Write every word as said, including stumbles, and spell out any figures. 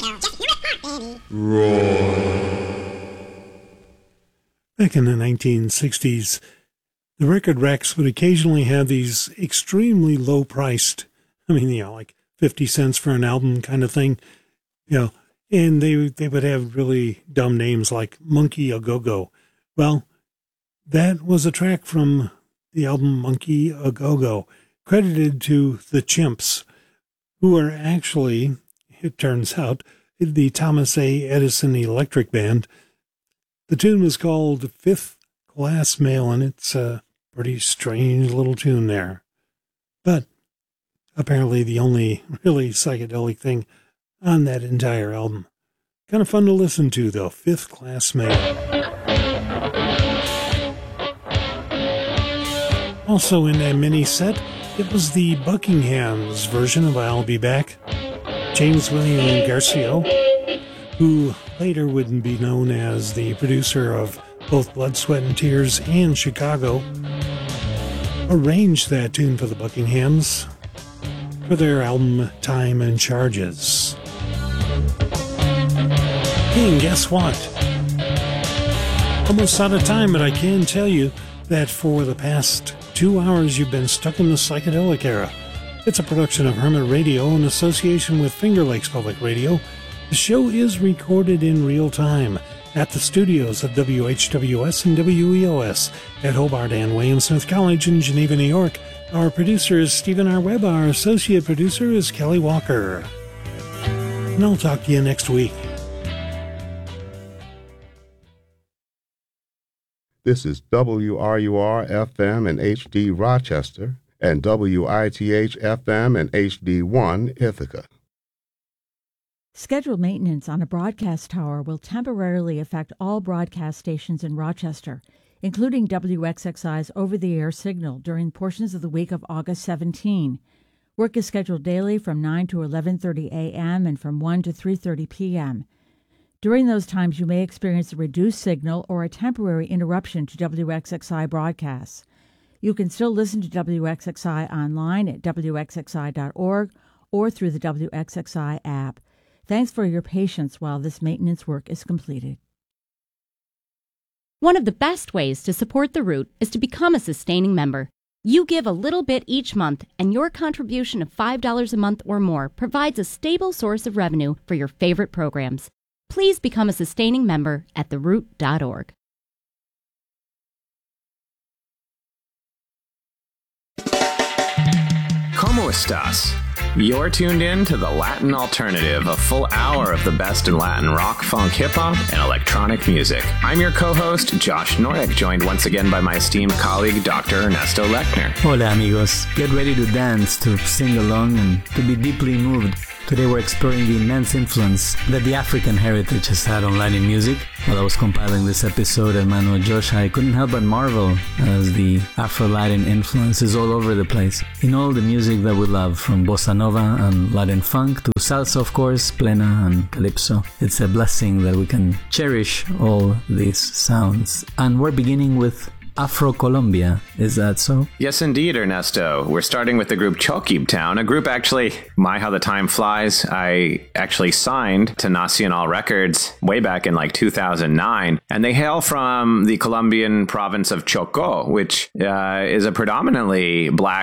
Back in the nineteen sixties, the record racks would occasionally have these extremely low-priced, I mean, you know, like fifty cents for an album kind of thing, you know, and they they would have really dumb names like Monkey A Go-Go. Well, that was a track from the album Monkey A Go-Go, credited to the Chimps, who are actually, it turns out, the Thomas A. Edison Electric Band. The tune was called Fifth Class Mail, and it's a pretty strange little tune there. But apparently the only really psychedelic thing on that entire album. Kind of fun to listen to, though. Fifth Class Mail. Also in that mini set, it was the Buckingham's version of I'll Be Back. James William Garcia, who later would be known as the producer of both Blood, Sweat, and Tears and Chicago, arranged that tune for the Buckinghams for their album Time and Charges. Hey, and guess what? Almost out of time, but I can tell you that for the past two hours you've been stuck in the psychedelic era. It's a production of Hermit Radio in association with Finger Lakes Public Radio. The show is recorded in real time at the studios of W H W S and W E O S at Hobart and William Smith College in Geneva, New York. Our producer is Stephen R. Webb. Our associate producer is Kelly Walker. And I'll talk to you next week. This is W R U R F M and H D Rochester and W I T H F M and H D one Ithaca. Scheduled maintenance on a broadcast tower will temporarily affect all broadcast stations in Rochester, including W X X I's over-the-air signal during portions of the week of August seventeenth. Work is scheduled daily from nine to eleven thirty a.m. and from one to three thirty p.m. During those times, you may experience a reduced signal or a temporary interruption to W X X I broadcasts. You can still listen to W X X I online at W X X I dot org or through the W X X I app. Thanks for your patience while this maintenance work is completed. One of the best ways to support The Root is to become a sustaining member. You give a little bit each month, and your contribution of five dollars a month or more provides a stable source of revenue for your favorite programs. Please become a sustaining member at the root dot org. ¿Cómo estás? You're tuned in to The Latin Alternative, a full hour of the best in Latin rock, funk, hip-hop, and electronic music. I'm your co-host, Josh Norek, joined once again by my esteemed colleague, Doctor Ernesto Lechner. Hola, amigos. Get ready to dance, to sing along, and to be deeply moved. Today we're exploring the immense influence that the African heritage has had on Latin music. While I was compiling this episode, hermano Josh, I couldn't help but marvel as the Afro-Latin influence is all over the place. In all the music that we love, from bossa nova and Latin funk to salsa, of course, plena and calypso. It's a blessing that we can cherish all these sounds. And we're beginning with Afro-Colombia, is that so? Yes, indeed, Ernesto. We're starting with the group Chokib Town, a group actually, my how the time flies, I actually signed to Nacional Records way back in like two thousand nine, and they hail from the Colombian province of Chocó, which uh, is a predominantly black